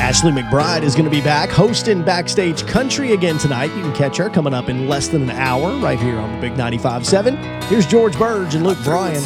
Ashley McBride is going to be back hosting Backstage Country again tonight. You can catch her coming up in less than an hour right here on the Big 95.7. Here's George Burge and Luke Bryan.